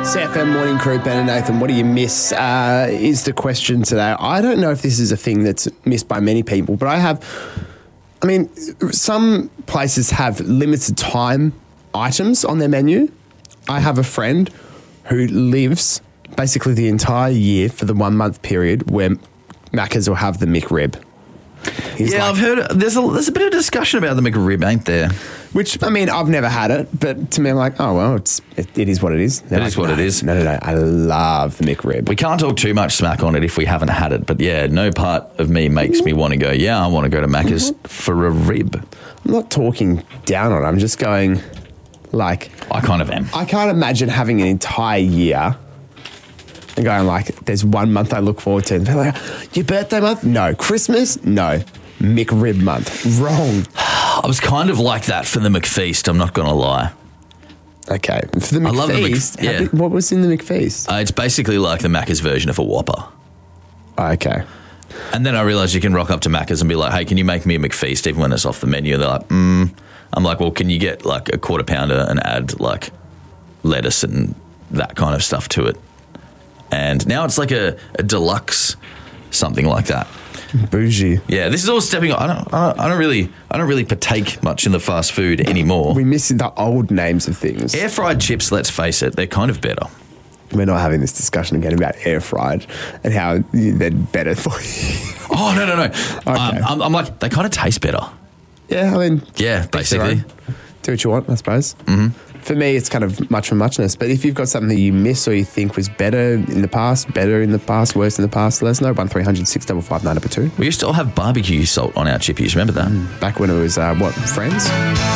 CFM Morning Crew, Ben and Nathan, what do you miss is the question today. I don't know if this is a thing that's missed by many people, but some places have limited time items on their menu. I have a friend who lives basically the entire year for the 1 month period where Macca's will have the McRib. I've heard there's a bit of discussion about the McRib, ain't there? Which, I've never had it, but to me, I'm like, oh, well, it is what it is. It is what it is. No, I love the McRib. We can't talk too much smack on it if we haven't had it, but yeah, no part of me makes me want to go, I want to go to Macca's for a rib. I'm not talking down on it. I'm just going, like... I kind of am. I can't imagine having an entire year and going, like, there's 1 month I look forward to. And they're like, your birthday month? No. Christmas? No. McRib month. Wrong. I was kind of like that for the McFeast, I'm not going to lie. Okay. For the McFeast? I love the what was in the McFeast? It's basically like the Macca's version of a Whopper. Okay. And then I realised you can rock up to Macca's and be like, hey, can you make me a McFeast even when it's off the menu? They're like, I'm like, well, can you get like a quarter pounder and add like lettuce and that kind of stuff to it? And now it's like a deluxe something like that. Bougie. Yeah, this is all stepping up. I don't really partake much in the fast food anymore. We miss the old names of things. Air fried chips, let's face it, they're kind of better. We're not having this discussion again about air fried and how they're better for you. Oh, no. Okay. I'm like, they kind of taste better. Yeah, yeah, basically. Do what you want, I suppose. Mm-hmm. For me, it's kind of much for muchness. But if you've got something that you miss or you think was better in the past, worse in the past, let us know. 1300 655 922. We used to all have barbecue salt on our chippies. Remember that? Back when it was, Friends?